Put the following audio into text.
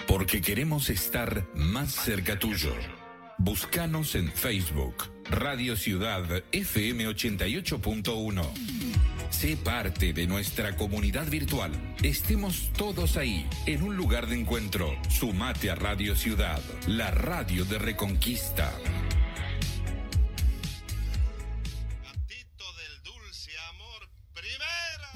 Porque queremos estar más cerca tuyo. Búscanos en Facebook, Radio Ciudad FM 88.1. Sé parte de nuestra comunidad virtual. Estemos todos ahí, en un lugar de encuentro. Sumate a Radio Ciudad, la radio de Reconquista.